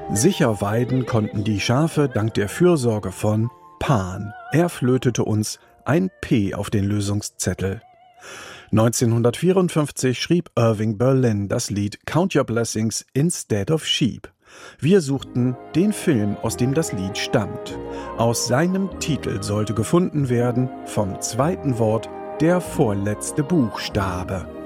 Sicher weiden konnten die Schafe dank der Fürsorge von Pan. Er flötete uns ein P auf den Lösungszettel. 1954 schrieb Irving Berlin das Lied Count Your Blessings Instead of Sheep. Wir suchten den Film, aus dem das Lied stammt. Aus seinem Titel sollte gefunden werden vom zweiten Wort der vorletzte Buchstabe.